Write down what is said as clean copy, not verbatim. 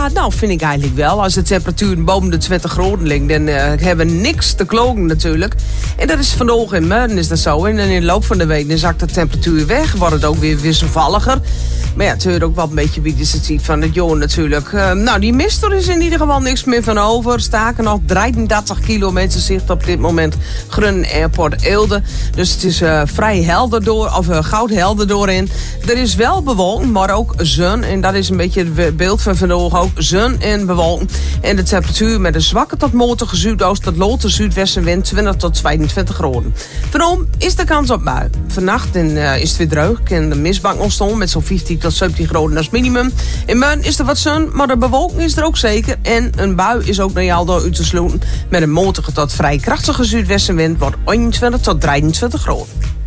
Nou, vind ik eigenlijk wel. Als de temperatuur boven de 20 graden ligt, dan hebben we niks te klogen natuurlijk. En dat is vandaag in Meuden is dat zo. En in de loop van de week dan zakt de temperatuur weg. Wordt het ook weer wisselvalliger. Maar ja, het hoort ook wel een beetje wie het ziet van het jongen natuurlijk. Nou, die mist er is in ieder geval niks meer van over. Staken nog 33 kilometer zicht op dit moment. Grun Airport Eelde. Dus het is vrij helder door, of goudhelder doorin. Er is wel bewolking, maar ook zon. En dat is een beetje het beeld van vandaag ook. Zon en bewolking. En de temperatuur met een zwakke tot matige zuidoost tot lote zuidwestenwind 20 tot 22 graden. Vanavond is de kans op bui. Vannacht is het weer droog. En de mistbank ontstond met zo'n 15 tot 17 graden als minimum. In Meuden is er wat zon, maar de bewolking is er ook zeker. En een bui is ook naar jou door uit te sluiten. Met een matige tot vrij krachtige zuidwestenwind wordt 21 tot 23 graden.